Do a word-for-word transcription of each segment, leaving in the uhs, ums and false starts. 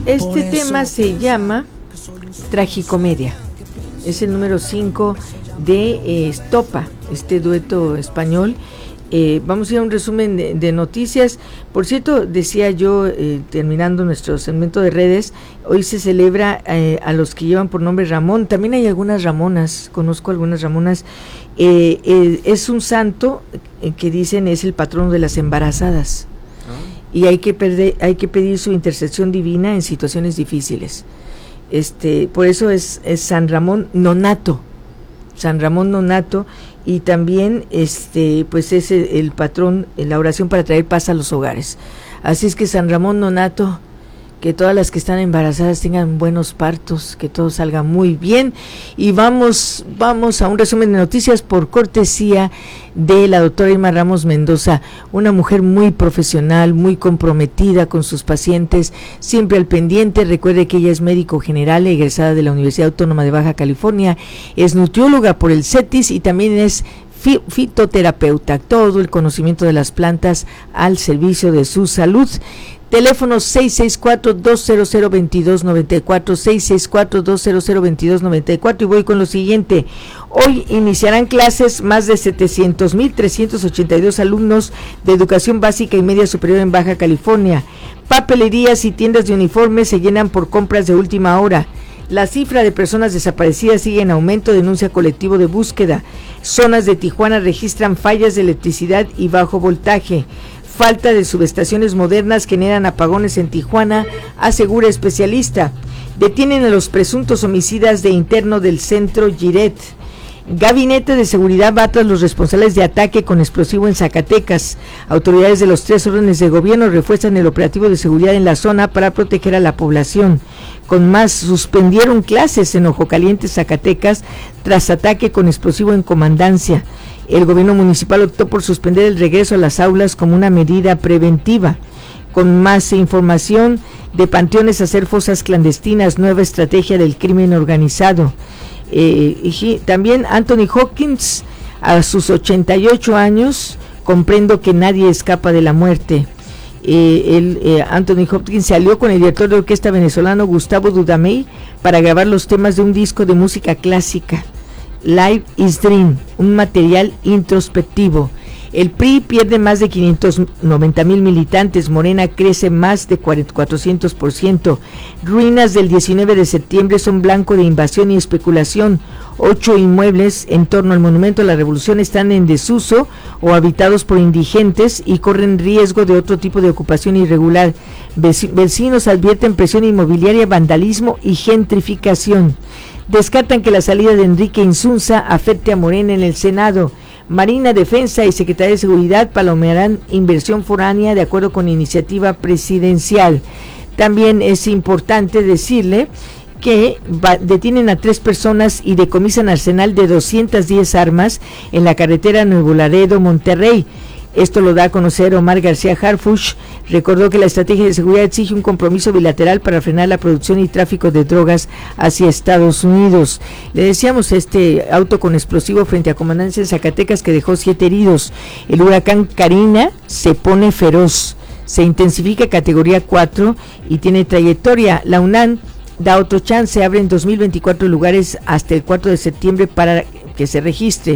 Este tema se llama Tragicomedia. Es el número cinco de eh, Estopa, este dueto español. Eh, vamos a ir a un resumen de, de noticias. Por cierto, decía yo, eh, terminando nuestro segmento de redes, hoy se celebra eh, a los que llevan por nombre Ramón. También hay algunas Ramonas, conozco algunas Ramonas. Eh, eh, es un santo eh, que dicen es el patrono de las embarazadas. Oh. Y hay que, perder, hay que pedir su intercesión divina en situaciones difíciles. Este, por eso es, es San Ramón Nonato. San Ramón Nonato. Y también este pues es el, el patrón en la oración para traer paz a los hogares. Así es que San Ramón Nonato, que todas las que están embarazadas tengan buenos partos, que todo salga muy bien. Y vamos vamos a un resumen de noticias por cortesía de la doctora Irma Ramos Mendoza, una mujer muy profesional, muy comprometida con sus pacientes, siempre al pendiente. Recuerde que ella es médico general, egresada de la Universidad Autónoma de Baja California, es nutrióloga por el CETIS y también es fitoterapeuta, todo el conocimiento de las plantas al servicio de su salud. Teléfono seis seis cuatro, dos cero cero, dos dos nueve cuatro, seis seis cuatro, dos cero cero, dos dos nueve cuatro. Y voy con lo siguiente. Hoy iniciarán clases más de setecientos mil trescientos ochenta y dos alumnos de educación básica y media superior en Baja California. Papelerías y tiendas de uniformes se llenan por compras de última hora. La cifra de personas desaparecidas sigue en aumento, denuncia colectivo de búsqueda. Zonas de Tijuana registran fallas de electricidad y bajo voltaje. Falta de subestaciones modernas generan apagones en Tijuana, asegura especialista. Detienen a los presuntos homicidas de interno del centro Giret. Gabinete de Seguridad va tras los responsables de ataque con explosivo en Zacatecas. Autoridades de los tres órdenes de gobierno refuerzan el operativo de seguridad en la zona para proteger a la población. Con más, suspendieron clases en Ojo Caliente, Zacatecas, tras ataque con explosivo en Comandancia. El gobierno municipal optó por suspender el regreso a las aulas como una medida preventiva. Con más información, de panteones a hacer fosas clandestinas, nueva estrategia del crimen organizado. Eh, y también Anthony Hopkins, a sus ochenta y ocho años, comprendo que nadie escapa de la muerte. Eh, el, eh, Anthony Hopkins se alió con el director de orquesta venezolano Gustavo Dudamel para grabar los temas de un disco de música clásica. Life is Dream, un material introspectivo. El P R I pierde más de quinientos noventa mil militantes, Morena crece más de cuatrocientos por ciento. Ruinas del diecinueve de septiembre son blanco de invasión y especulación. Ocho inmuebles en torno al Monumento a la Revolución están en desuso o habitados por indigentes y corren riesgo de otro tipo de ocupación irregular. Vecinos advierten presión inmobiliaria, vandalismo y gentrificación. Descartan que la salida de Enrique Insunza afecte a Morena en el Senado. Marina, Defensa y Secretaría de Seguridad palomearán inversión foránea de acuerdo con iniciativa presidencial. También es importante decirle que va, detienen a tres personas y decomisan arsenal de doscientas diez armas en la carretera Nuevo Laredo, Monterrey. Esto lo da a conocer Omar García Harfuch. Recordó que la estrategia de seguridad exige un compromiso bilateral para frenar la producción y tráfico de drogas hacia Estados Unidos. Le decíamos este auto con explosivo frente a Comandancia en Zacatecas que dejó siete heridos. El huracán Karina se pone feroz, se intensifica categoría cuatro y tiene trayectoria. La UNAM da otro chance, abre en dos mil veinticuatro lugares hasta el cuatro de septiembre para que se registre.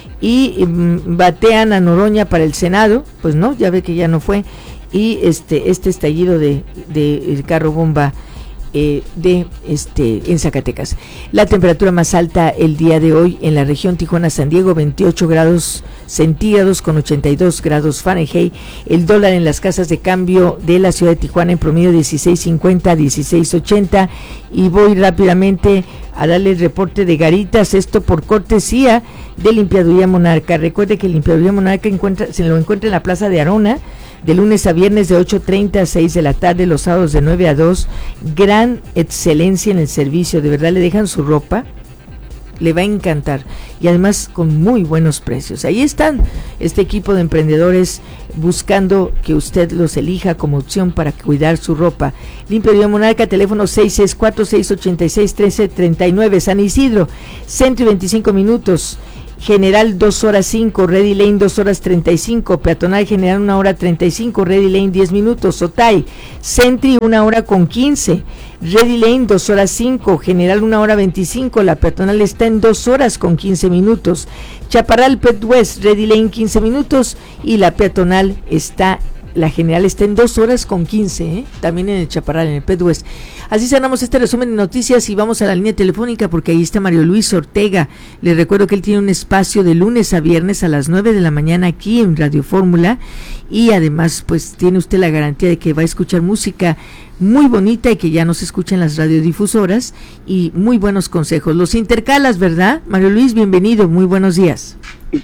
Y um, batean a Noroña para el Senado, pues no, ya ve que ya no fue, y este este estallido de, de el carro bomba eh, de este en Zacatecas. La temperatura más alta el día de hoy en la región Tijuana-San Diego, veintiocho grados centígrados con ochenta y dos grados Fahrenheit. El dólar en las casas de cambio de la ciudad de Tijuana en promedio dieciséis cincuenta a dieciséis ochenta. Y voy rápidamente a darle el reporte de Garitas, esto por cortesía de Limpiaduría Monarca. Recuerde que Limpiaduría Monarca encuentra, se lo encuentra en la Plaza de Arona, de lunes a viernes de ocho treinta a seis de la tarde, los sábados de nueve a dos. Gran excelencia en el servicio, de verdad le dejan su ropa, le va a encantar, y además con muy buenos precios. Ahí están este equipo de emprendedores buscando que usted los elija como opción para cuidar su ropa. Limpiaduría Monarca, teléfono seis seis cuatro, seis ocho seis, uno tres tres nueve, San Isidro, centro y veinticinco minutos. General dos horas cinco, Ready Lane dos horas treinta y cinco, Peatonal General una hora treinta y cinco, Ready Lane diez minutos, Otay, Sentry una hora con quince, Ready Lane dos horas cinco, General una hora veinticinco, la Peatonal está en dos horas con quince minutos, Chaparral Pet West, Ready Lane quince minutos y la Peatonal está, la General está en dos horas con quince, ¿eh? También en el Chaparral, en el Pet West. Así cerramos este resumen de noticias y vamos a la línea telefónica porque ahí está Mario Luis Ortega. Les recuerdo que él tiene un espacio de lunes a viernes a las nueve de la mañana aquí en Radio Fórmula y además pues tiene usted la garantía de que va a escuchar música muy bonita y que ya nos escucha en las radiodifusoras y muy buenos consejos. Los intercalas, ¿verdad? Mario Luis, bienvenido, muy buenos días.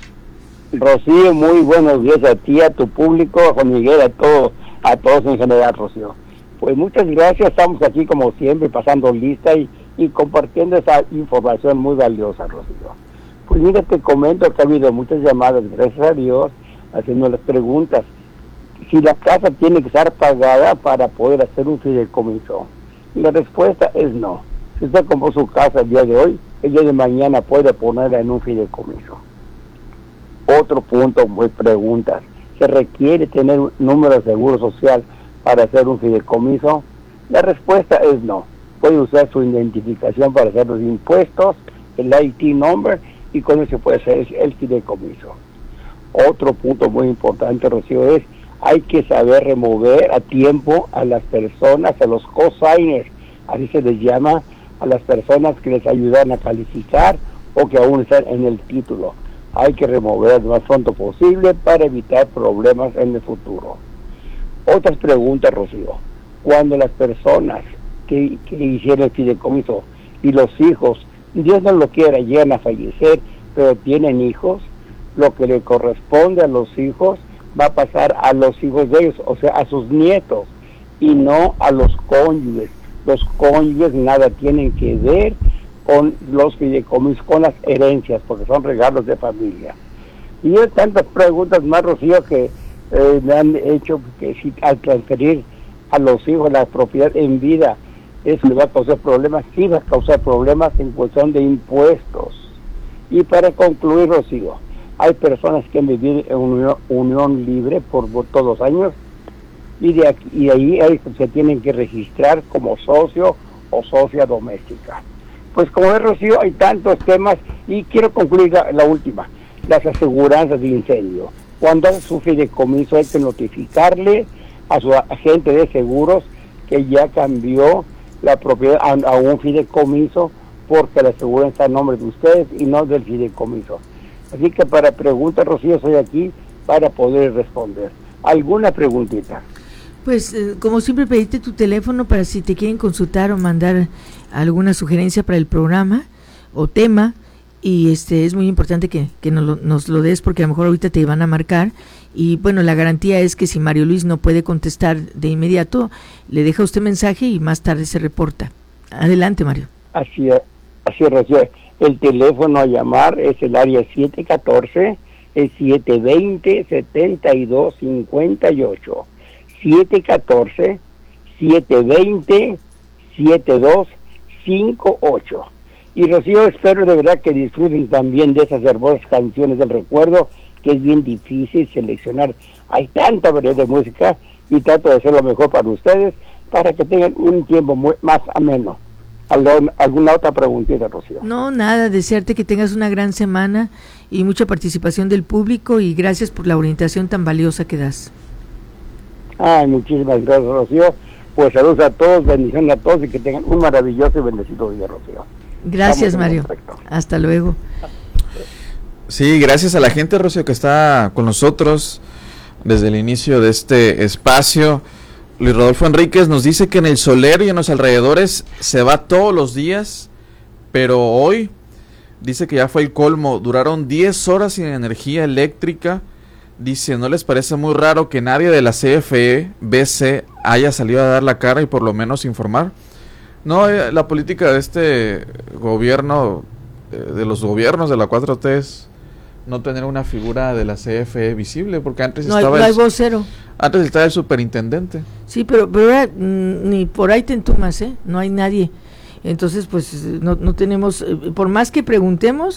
Rocío, muy buenos días a ti, a tu público, a Juan Miguel, a todos, a todos en general, Rocío. Pues muchas gracias, estamos aquí como siempre pasando lista y, y compartiendo esa información muy valiosa, Rocío. Pues mira, te comento que ha habido muchas llamadas, gracias a Dios, haciendo las preguntas. Si la casa tiene que estar pagada para poder hacer un fideicomiso. Y la respuesta es no. Si usted compró su casa el día de hoy, el día de mañana puede ponerla en un fideicomiso. Otro punto, muy preguntas. ¿Se requiere tener un número de seguro social para hacer un fideicomiso? La respuesta es no. Puede usar su identificación para hacer los impuestos, el I T number, y con eso puede hacer el fideicomiso. Otro punto muy importante, Rocío, es hay que saber remover a tiempo a las personas, a los cosigners, así se les llama, a las personas que les ayudan a calificar o que aún están en el título. Hay que remover lo más pronto posible para evitar problemas en el futuro. Otras preguntas, Rocío. Cuando las personas que, que hicieron el fideicomiso y los hijos, Dios no lo quiera, llegan a fallecer, pero tienen hijos, lo que le corresponde a los hijos va a pasar a los hijos de ellos, o sea, a sus nietos, y no a los cónyuges. Los cónyuges nada tienen que ver con los fideicomisos, con las herencias, porque son regalos de familia. Y hay tantas preguntas más, Rocío, que eh, me han hecho que si al transferir a los hijos la propiedad en vida, eso le va a causar problemas, sí va a causar problemas en cuestión de impuestos. Y para concluir, Rocío, hay personas que han vivido en unión, unión libre por todos los años, y de aquí y de ahí hay, se tienen que registrar como socio o socia doméstica. Pues como ves, Rocío, hay tantos temas y quiero concluir la, la última, las aseguranzas de incendio. Cuando hace su fideicomiso hay que notificarle a su agente de seguros que ya cambió la propiedad a, a un fideicomiso porque la aseguranza está a nombre de ustedes y no del fideicomiso. Así que para preguntas, Rocío, estoy aquí para poder responder. ¿Alguna preguntita? Pues eh, como siempre, pedirte tu teléfono para si te quieren consultar o mandar alguna sugerencia para el programa o tema, y este es muy importante que, que nos, lo, nos lo des porque a lo mejor ahorita te van a marcar y bueno, la garantía es que si Mario Luis no puede contestar de inmediato, le deja usted mensaje y más tarde se reporta. Adelante, Mario. Así es, así es, Rocío. El teléfono a llamar es el área siete uno cuatro, el siete dos cero, siete dos cinco ocho. siete uno cuatro, siete dos cero, siete dos cinco ocho. Y Rocío, espero de verdad que disfruten también de esas hermosas canciones del recuerdo, que es bien difícil seleccionar. Hay tanta variedad de música y trato de hacer lo mejor para ustedes para que tengan un tiempo muy, más ameno. ¿Alguna otra preguntita, Rocío? No, nada, desearte que tengas una gran semana y mucha participación del público y gracias por la orientación tan valiosa que das. Ay, muchísimas gracias, Rocío. Pues saludos a todos, bendiciones a todos y que tengan un maravilloso y bendecido día, Rocío. Gracias, Mario. Hasta luego. Sí, gracias a la gente, Rocío, que está con nosotros desde el inicio de este espacio. Luis Rodolfo Enríquez nos dice que en el Soler y en los alrededores se va todos los días, pero hoy dice que ya fue el colmo. Duraron diez horas sin energía eléctrica. Dice, ¿no les parece muy raro que nadie de la C F E, B C, haya salido a dar la cara y por lo menos informar? No, eh, la política de este gobierno, eh, de los gobiernos de la cuatro T es no tener una figura de la C F E visible, porque antes no estaba hay, no hay el, vocero. Antes estaba el superintendente. Sí, pero, pero ahora mm, ni por ahí te entumas, ¿eh? No hay nadie. Entonces, pues no, no tenemos, eh, por más que preguntemos,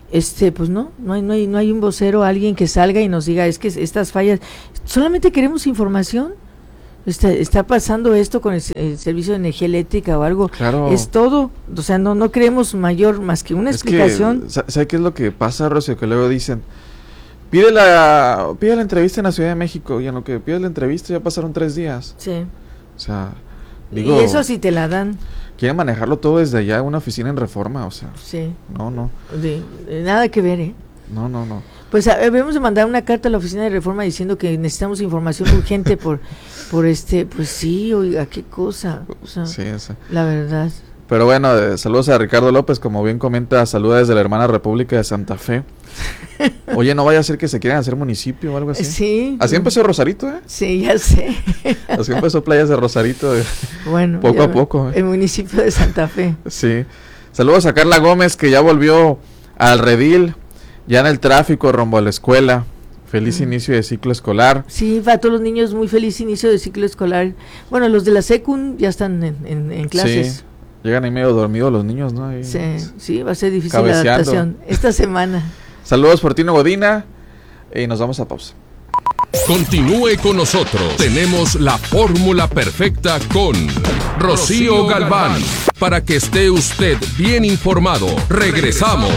este, pues no, no hay, no hay, no hay un vocero, alguien que salga y nos diga, es que estas fallas, solamente queremos información. Está, está pasando esto con el, el servicio de energía eléctrica o algo, claro. Es todo, o sea, no no queremos mayor, más que una es explicación. Que, ¿sabe qué es lo que pasa, Rocío? Que luego dicen, pide la, pide la entrevista en la Ciudad de México, y en lo que pide la entrevista ya pasaron tres días. Sí. O sea, digo, y eso sí te la dan. Quieren manejarlo todo desde allá, una oficina en Reforma, o sea. Sí. No, no. De, de nada que ver, ¿eh? No, no, no. Pues debemos de mandar una carta a la oficina de Reforma diciendo que necesitamos información urgente por, por este, pues sí, oiga, qué cosa. O sea, sí, sí. La verdad. Pero bueno, eh, saludos a Ricardo López, como bien comenta, saluda desde la hermana República de Santa Fe. Oye, no vaya a ser que se quieran hacer municipio o algo así. Sí. Así empezó Rosarito, ¿eh? Sí, ya sé. Así empezó Playas de Rosarito. Eh. Bueno. Poco a poco. Eh. El municipio de Santa Fe. Sí. Saludos a Carla Gómez, que ya volvió al redil, ya en el tráfico rumbo a la escuela. Feliz mm. inicio de ciclo escolar. Sí, para todos los niños, muy feliz inicio de ciclo escolar. Bueno, los de la secund ya están en, en, en clases. Sí. Llegan ahí medio dormidos los niños, ¿no? Ahí, sí, sí, va a ser difícil cabeceando. La adaptación esta semana. Saludos Fortino Godina y nos vamos a pausa. Continúe con nosotros. Tenemos la fórmula perfecta con Rocío Galván para que esté usted bien informado. Regresamos.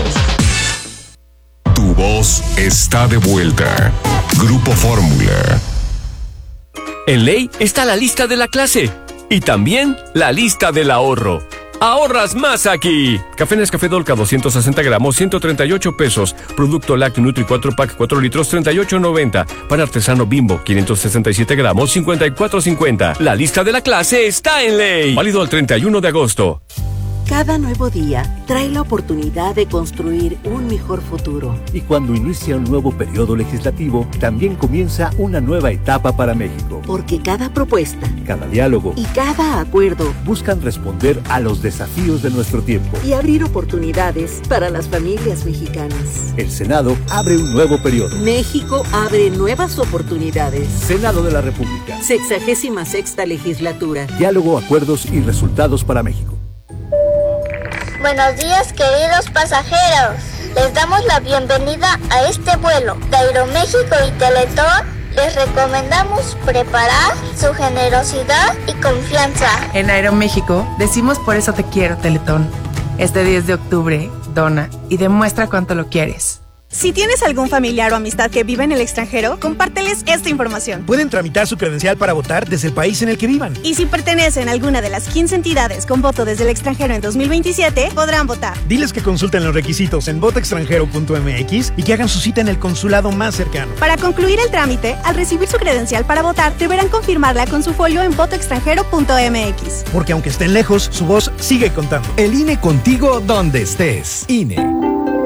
Tu voz está de vuelta. Grupo Fórmula. En Ley está la lista de la clase y también la lista del ahorro. ¡Ahorras más aquí! Café Nescafé Dolca doscientos sesenta gramos, ciento treinta y ocho pesos. Producto Lácteo Nutri cuatro pack cuatro litros, treinta y ocho noventa. Pan artesano Bimbo, quinientos sesenta y siete gramos, cincuenta y cuatro cincuenta. La lista de la clase está en Ley. Válido al treinta y uno de agosto. Cada nuevo día trae la oportunidad de construir un mejor futuro. Y cuando inicia un nuevo periodo legislativo, también comienza una nueva etapa para México. Porque cada propuesta, cada diálogo y cada acuerdo buscan responder a los desafíos de nuestro tiempo y abrir oportunidades para las familias mexicanas. El Senado abre un nuevo periodo. México abre nuevas oportunidades. Senado de la República. Sexagésima sexta legislatura. Diálogo, acuerdos y resultados para México. Buenos días, queridos pasajeros. Les damos la bienvenida a este vuelo de Aeroméxico y Teletón. Les recomendamos preparar su generosidad y confianza. En Aeroméxico decimos por eso te quiero, Teletón. Este diez de octubre, dona y demuestra cuánto lo quieres. Si tienes algún familiar o amistad que vive en el extranjero, compárteles esta información. Pueden tramitar su credencial para votar desde el país en el que vivan. Y si pertenecen a alguna de las quince entidades con voto desde el extranjero en dos mil veintisiete, podrán votar. Diles que consulten los requisitos en voto extranjero punto m x y que hagan su cita en el consulado más cercano. Para concluir el trámite, al recibir su credencial para votar, deberán confirmarla con su folio en voto extranjero punto m x. Porque aunque estén lejos, su voz sigue contando. El I N E contigo donde estés. I N E.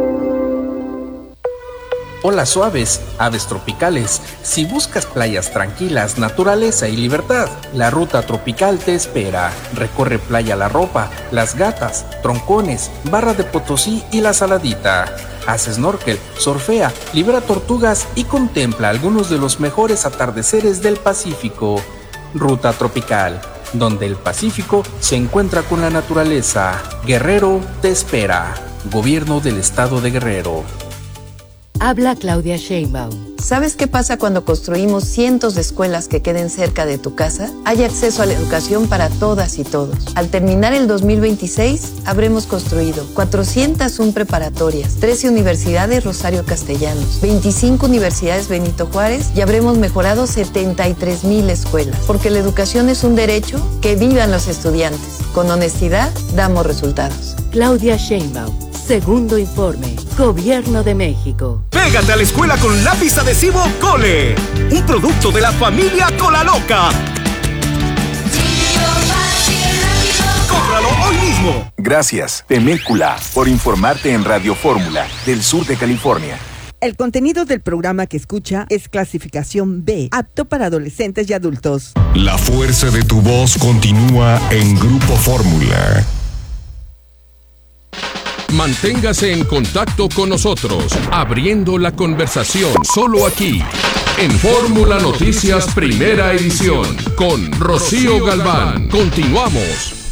Olas suaves, aves tropicales. Si buscas playas tranquilas, naturaleza y libertad, la ruta tropical te espera. Recorre Playa La Ropa, Las Gatas, Troncones, Barra de Potosí y La Saladita. Haz snorkel, surfea, libera tortugas y contempla algunos de los mejores atardeceres del Pacífico. Ruta tropical, donde el Pacífico se encuentra con la naturaleza. Guerrero te espera. Gobierno del Estado de Guerrero. Habla Claudia Sheinbaum. ¿Sabes qué pasa cuando construimos cientos de escuelas que queden cerca de tu casa? Hay acceso a la educación para todas y todos. Al terminar el dos mil veintiséis, habremos construido cuatrocientas una preparatorias, trece universidades Rosario Castellanos, veinticinco universidades Benito Juárez y habremos mejorado setenta y tres mil escuelas. Porque la educación es un derecho, que vivan los estudiantes. Con honestidad, damos resultados. Claudia Sheinbaum. Segundo informe. Gobierno de México. Pégate a la escuela con lápiz adhesivo Cole. Un producto de la familia Cola Loca. ¡Cómpralo hoy mismo! Gracias, Temécula, por informarte en Radio Fórmula, del sur de California. El contenido del programa que escucha es clasificación B, apto para adolescentes y adultos. La fuerza de tu voz continúa en Grupo Fórmula. Manténgase en contacto con nosotros, abriendo la conversación solo aquí, en Fórmula Noticias Primera Edición, con Rocío Galván. Continuamos.